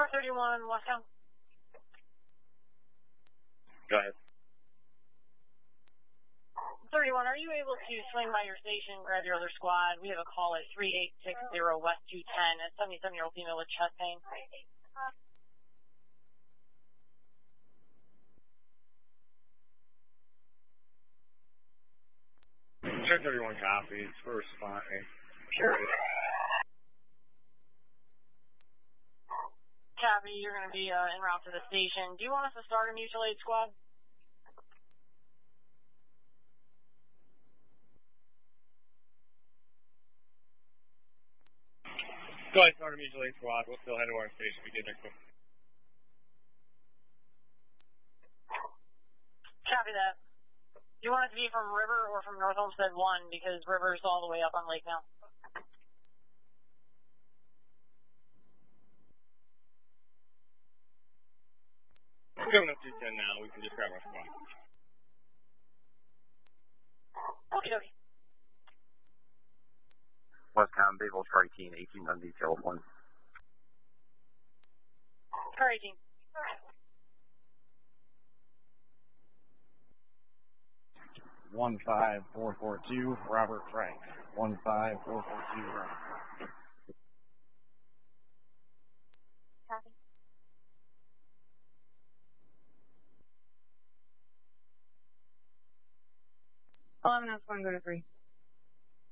431 westbound. Go ahead. 31, are you able to swing by your station, grab your other squad? We have a call at 3860 West 210, a 77-year-old female with chest pain. 1031 copies, we're responding. Sure. Copy, you're going to be en route to the station. Do you want us to start a mutual aid squad? Go ahead, start a mutual aid squad. We'll still head to our station. We get next one. Copy that. Do you want it to be from River or from North Homestead 1? Because River's all the way up on Lake now. We're coming up 210 now. We can just grab our squad. Okie dokie. Westbound Bayville, Char 18, 18 on detail 1. Car 18. 15442 Robert Frank. 15442 Robert. Copy. Oh, I'm not going to go to 3.